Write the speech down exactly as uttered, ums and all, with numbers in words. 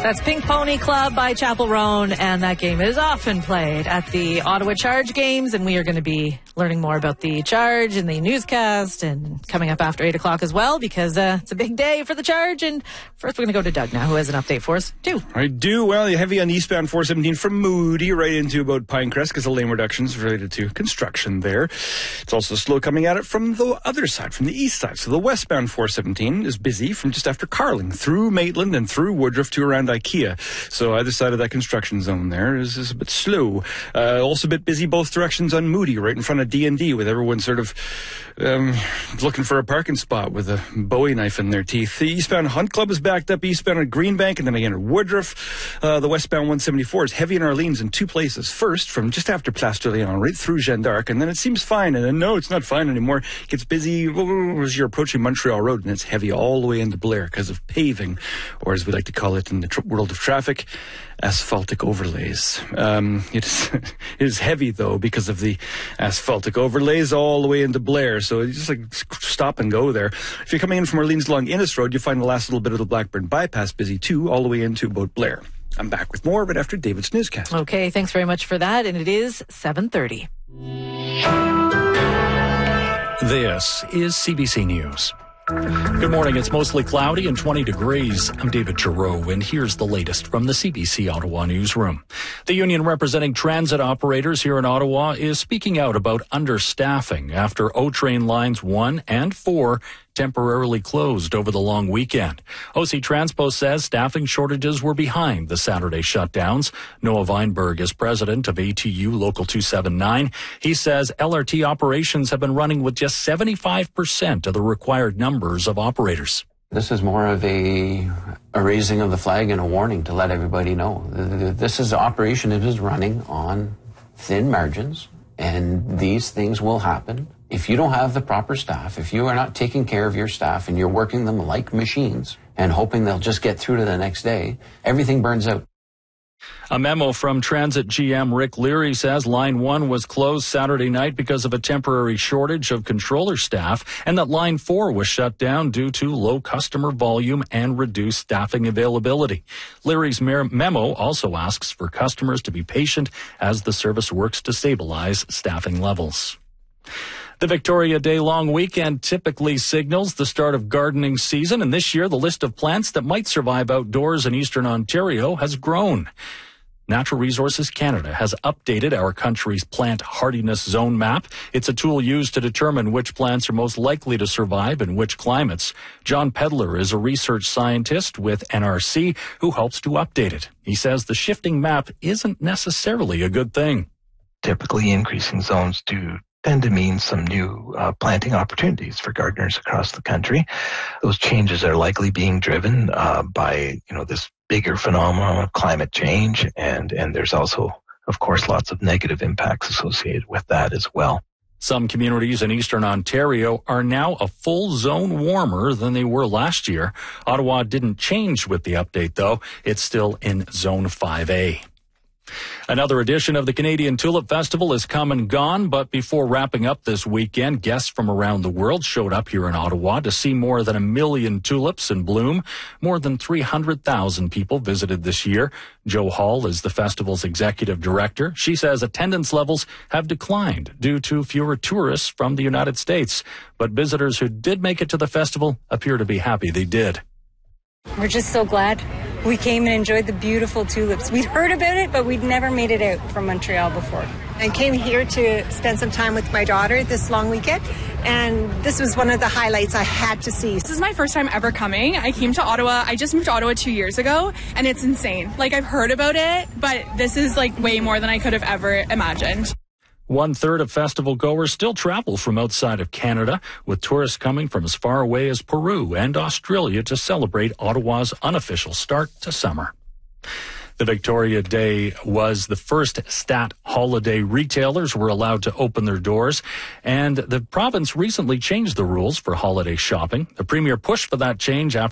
That's Pink Pony Club by Chapel Roan, and that game is often played at the Ottawa Charge games, and we are going to be learning more about the Charge in the newscast and coming up after eight o'clock as well, because uh, it's a big day for the Charge. And first we're going to go to Doug now, who has an update for us, too. I do. Well, you're heavy on eastbound four seventeen from Moody right into about Pinecrest because of lane reductions related to construction there. It's also slow coming at it from the other side, from the east side. So the westbound four seventeen is busy from just after Carling, through Maitland and through Woodruff to around IKEA. So either side of that construction zone there is, is a bit slow. Uh, also a bit busy both directions on Moody, right in front of D and D, with everyone sort of um, looking for a parking spot with a Bowie knife in their teeth. The eastbound Hunt Club is backed up eastbound at Greenbank, and then again at Woodruff. Uh, the westbound one seventy-four is heavy in Orleans in two places. First, from just after Place d'Orléans, right through Jeanne d'Arc, and then it seems fine, and then no, it's not fine anymore. It gets busy as you're approaching Montreal Road, and it's heavy all the way into Blair because of paving, or as we like to call it in the tr- world of traffic, asphaltic overlays. Um, it, is, it is heavy, though, because of the asphaltic overlays all the way into Blair. So you just like stop and go there. If you're coming in from Orleans along Innis Road, you find the last little bit of the Blackburn bypass busy, too, all the way into about Blair. I'm back with more, but after David's newscast. Okay, thanks very much for that. And it is seven thirty. This is C B C News. Good morning. It's mostly cloudy and twenty degrees. I'm David Giroux, and here's the latest from the C B C Ottawa newsroom. The union representing transit operators here in Ottawa is speaking out about understaffing after O-Train lines one and four temporarily closed over the long weekend. O C Transpo says staffing shortages were behind the Saturday shutdowns. Noah Weinberg is president of A T U Local two seventy-nine. He says L R T operations have been running with just seventy-five percent of the required numbers of operators. This is more of a, a raising of the flag and a warning to let everybody know. This is operation that is running on thin margins, and these things will happen. If you don't have the proper staff, if you are not taking care of your staff and you're working them like machines and hoping they'll just get through to the next day, everything burns out. A memo from Transit G M Rick Leary says Line one was closed Saturday night because of a temporary shortage of controller staff, and that Line four was shut down due to low customer volume and reduced staffing availability. Leary's memo also asks for customers to be patient as the service works to stabilize staffing levels. The Victoria Day long weekend typically signals the start of gardening season, and this year the list of plants that might survive outdoors in eastern Ontario has grown. Natural Resources Canada has updated our country's plant hardiness zone map. It's a tool used to determine which plants are most likely to survive in which climates. John Pedler is a research scientist with N R C who helps to update it. He says the shifting map isn't necessarily a good thing. Typically, increasing zones do tend to mean some new uh, planting opportunities for gardeners across the country. Those changes are likely being driven uh, by, you know, this bigger phenomenon of climate change, and, and there's also, of course, lots of negative impacts associated with that as well. Some communities in eastern Ontario are now a full zone warmer than they were last year. Ottawa didn't change with the update, though. It's still in Zone five A. Another edition of the Canadian Tulip Festival is come and gone, but before wrapping up this weekend, guests from around the world showed up here in Ottawa to see more than a million tulips in bloom. More than three hundred thousand people visited this year. Jo Hall is the festival's executive director. She says attendance levels have declined due to fewer tourists from the United States, but visitors who did make it to the festival appear to be happy they did. We're just so glad we came and enjoyed the beautiful tulips. We'd heard about it, but we'd never made it out from Montreal before. I came here to spend some time with my daughter this long weekend, and this was one of the highlights I had to see. This is my first time ever coming. I came to Ottawa. I just moved to Ottawa two years ago, and it's insane. Like, I've heard about it, but this is like way more than I could have ever imagined. One third of festival goers still travel from outside of Canada, with tourists coming from as far away as Peru and Australia to celebrate Ottawa's unofficial start to summer. The Victoria Day was the first stat holiday retailers were allowed to open their doors, and the province recently changed the rules for holiday shopping. The Premier pushed for that change after